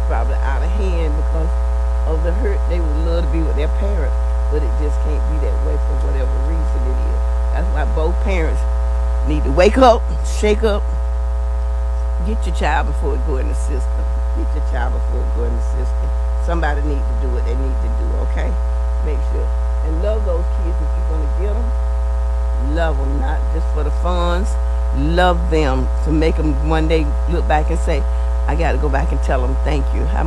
probably out of hand because of the hurt. They would love to be with their parents, but it just can't be that way for whatever reason it is. That's why both parents need to wake up, shake up, get your child before it go in the system. Get your child before it go in the system. Somebody need to do what they need to do, okay? Make sure. And love those kids if you're going to get them. Love them, not just for the funds. Love them to make them one day look back and say, I got to go back and tell them thank you.